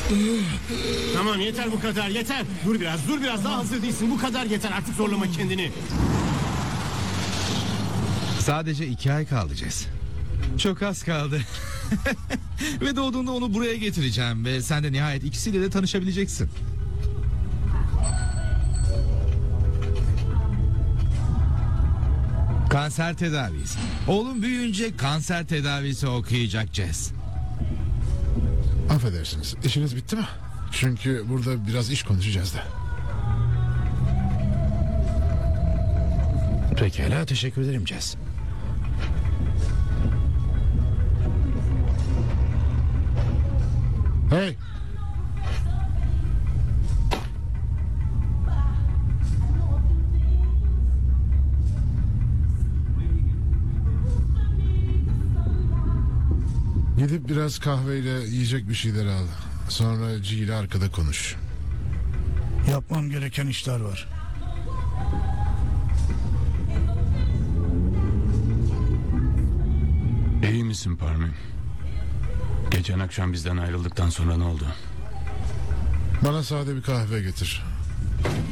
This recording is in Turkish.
Tamam, yeter bu kadar, yeter. Dur biraz daha hazır değilsin. Bu kadar yeter, artık zorlama kendini. Sadece 2 ay kaldı Jess. Çok az kaldı. Ve doğduğunda onu buraya getireceğim. Ve sen de nihayet ikisiyle de tanışabileceksin. Kanser tedavisi. Oğlum büyüyünce kanser tedavisi okuyacak Jess. Affedersiniz, işiniz bitti mi? Çünkü burada biraz iş konuşacağız da. Pekala, teşekkür ederim Jess. Hey! Gidip biraz kahveyle yiyecek bir şeyler al. Sonra G ile arkada konuş. Yapmam gereken işler var. İyi misin Parmin? Geçen akşam bizden ayrıldıktan sonra ne oldu? Bana sade bir kahve getir.